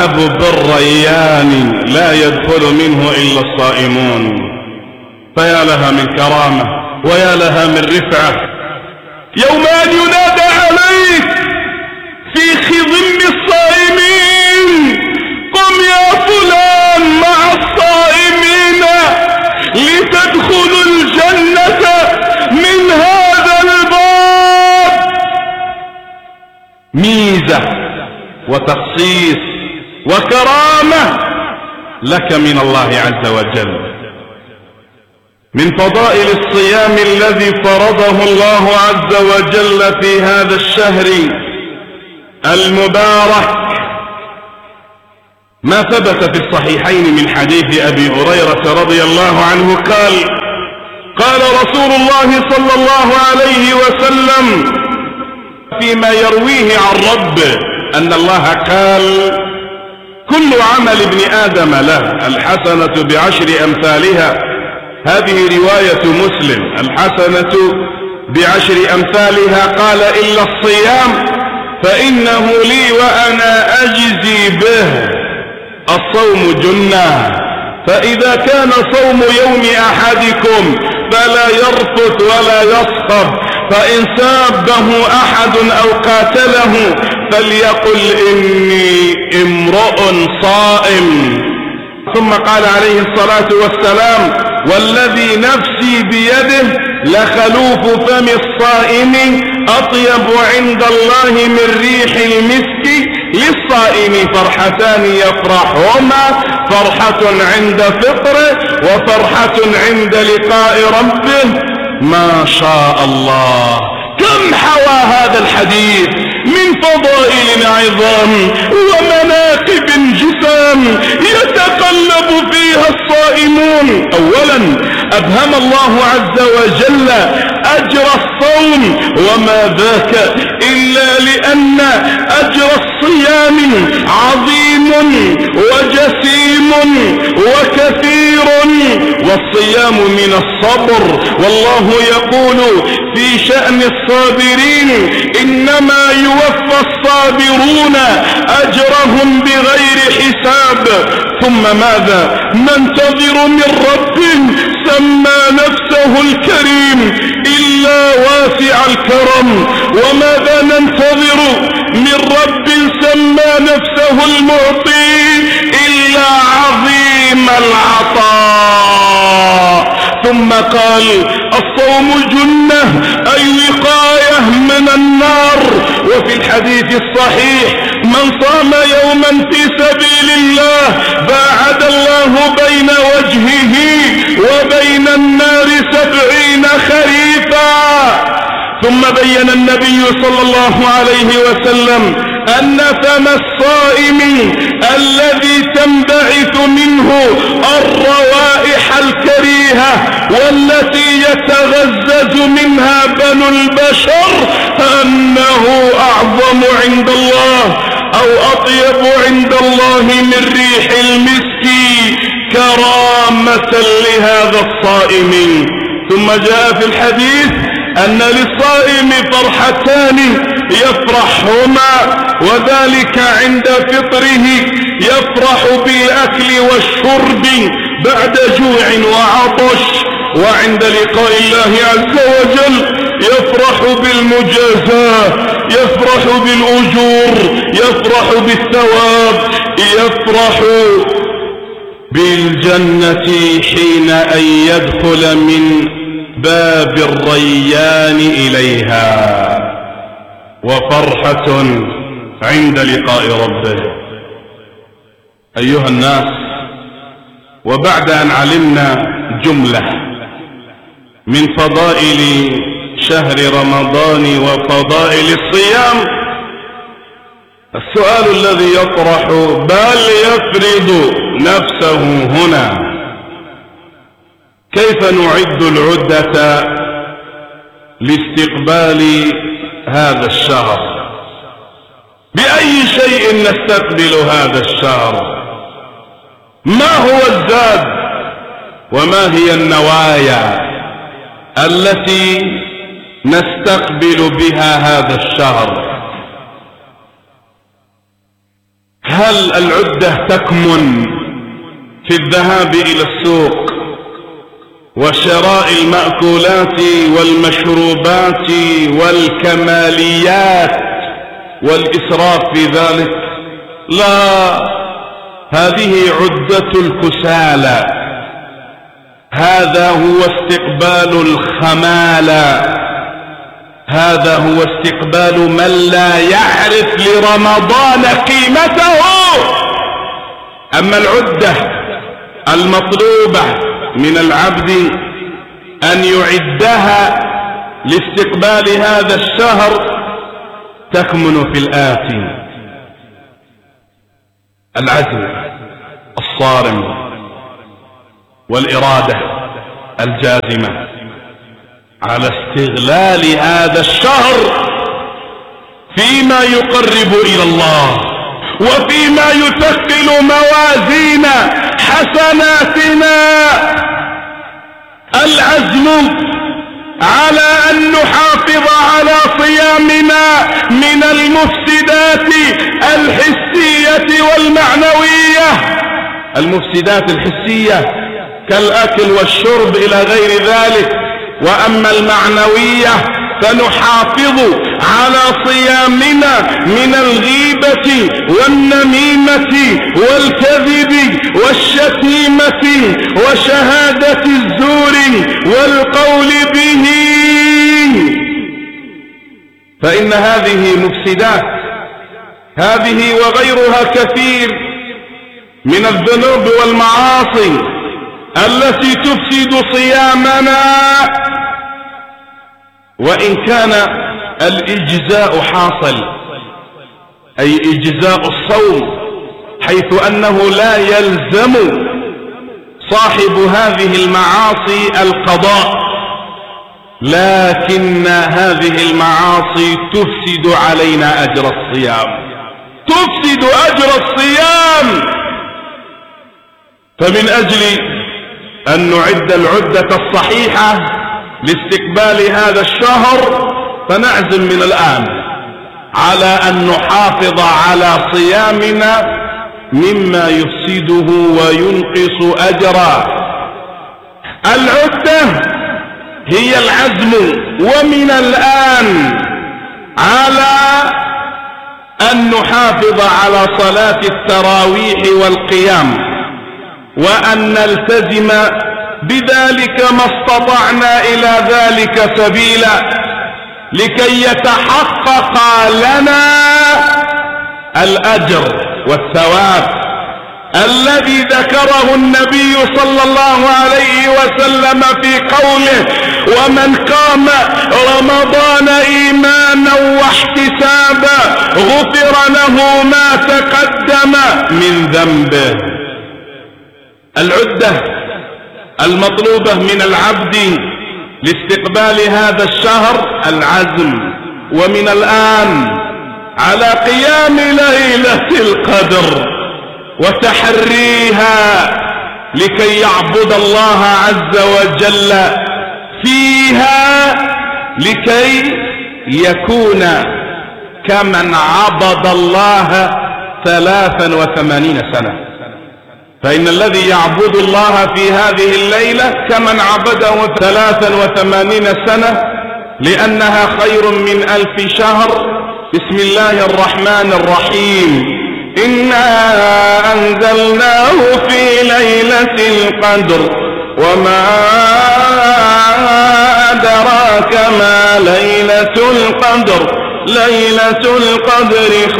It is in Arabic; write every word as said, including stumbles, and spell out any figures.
باب بالريان لا يدخل منه إلا الصائمون. فيا لها من كرامة ويا لها من رفعة يوم أن ينادى عليك في خضم الصائمين: قم يا فلان مع الصائمين لتدخلوا الجنة من هذا الباب. ميزة وتخصيص وكرامة لك من الله عز وجل. من فضائل الصيام الذي فرضه الله عز وجل في هذا الشهر المبارك ما ثبت في الصحيحين من حديث أبي هريرة رضي الله عنه قال: قال رسول الله صلى الله عليه وسلم فيما يرويه عن ربه أن الله قال: كل عمل ابن آدم له الحسنة بعشر أمثالها. هذه رواية مسلم: الحسنة بعشر أمثالها. قال: إلا الصيام فإنه لي وأنا أجزي به. الصوم جنة، فإذا كان صوم يوم أحدكم فلا يرفث ولا يصخب، فإن سابه أحد أو قاتله فليقل إني امرؤ صائم. ثم قال عليه الصلاة والسلام: والذي نفسي بيده لخلوف فم الصائم أطيب عند الله من ريح المسك. للصائم فرحتان يفرحهما: فرحة عند فطره وفرحة عند لقاء ربه. ما شاء الله، كم حوى هذا الحديث من فضائل عظام ومناقب جسام يتقلب فيها الصائمون. أولا أبهم الله عز وجل أجر الصوم، وما ذاك إلا لأن أجر الصيام عظيم وجسيم وكثير، والصيام من الصبر. والله يقول في شأن الصابرين: إنما يوفى الصابرون أجرهم بغير حساب. ثم ماذا ننتظر من رب سمى نفسه الكريم إلا واسع الكرم؟ وماذا ننتظر من رب سمى نفسه المعطي إلا عظيم العطاء؟ ثم قال: الصوم جنة أي وقاية من النار. وفي الحديث الصحيح: من صام يوما في سبيل الله باعد الله بين وجهه وبين النار سبعين خريفا. ثم بين النبي صلى الله عليه وسلم أن فم الصائم الذي تنبعث منه الروائح الكريهة والتي يتغزز منها بنو البشر أنه أعظم عند الله أو أطيب عند الله من ريح المسك كرامة لهذا الصائم. ثم جاء في الحديث أن للصائم فرحتان يفرحهما، وذلك عند فطره يفرح بالأكل والشرب بعد جوع وعطش، وعند لقاء الله عز وجل يفرح بالمجازاة، يفرح بالأجور، يفرح بالثواب، يفرح بالجنة حين أن يدخل من باب الريان إليها، وفرحة عند لقاء ربه. أيها الناس، وبعد أن علمنا جملة من فضائل شهر رمضان وفضائل الصيام، السؤال الذي يطرح بل يفرض نفسه هنا: كيف نعد العدة لاستقبال هذا الشهر؟ بأي شيء نستقبل هذا الشهر؟ ما هو الزاد وما هي النوايا التي نستقبل بها هذا الشهر؟ هل العدة تكمن في الذهاب إلى السوق وشراء المأكولات والمشروبات والكماليات والإسراف في ذلك؟ لا، هذه عدة الكسالى، هذا هو استقبال الخمالى، هذا هو استقبال من لا يعرف لرمضان قيمته. أما العدة المطلوبة من العبد أن يعدها لاستقبال هذا الشهر تكمن في الآتي: العزم الصارم والإرادة الجازمة على استغلال هذا الشهر فيما يقرب إلى الله وفيما يثقل موازين حسناتنا. العزم على أن نحافظ على صيامنا من المفسدات الحسية والمعنوية. المفسدات الحسية كالأكل والشرب إلى غير ذلك، وأما المعنوية فنحافظ على صيامنا من الغيبة والنميمة والكذب والشتيمة وشهادة الزور والقول به، فإن هذه مفسدات، هذه وغيرها كثير من الذنوب والمعاصي التي تفسد صيامنا. وإن كان الإجزاء حاصل، أي إجزاء الصوم، حيث أنه لا يلزم صاحب هذه المعاصي القضاء، لكن هذه المعاصي تفسد علينا أجر الصيام، تفسد أجر الصيام. فمن أجل أن نعد العدة الصحيحة لاستقبال هذا الشهر فنعزم من الآن على أن نحافظ على صيامنا مما يفسده وينقص أجرا. العدة هي العزم ومن الآن على أن نحافظ على صلاة التراويح والقيام، وأن نلتزم بذلك ما استطعنا إلى ذلك سبيلا، لكي يتحقق لنا الأجر والثواب الذي ذكره النبي صلى الله عليه وسلم في قوله: ومن قام رمضان إيمانا واحتسابا غفر له ما تقدم من ذنبه. العدة المطلوبة من العبد لاستقبال هذا الشهر العزم، ومن الآن على قيام ليلة القدر وتحريها لكي يعبد الله عز وجل فيها، لكي يكون كمن عبد الله ثلاثا وثمانين سنة. فإن الذي يعبد الله في هذه الليلة كمن عبده ثلاثا وثمانين سنة، لأنها خير من ألف شهر. بسم الله الرحمن الرحيم: إنا أنزلناه في ليلة القدر وما أدراك ما ليلة القدر ليلة القدر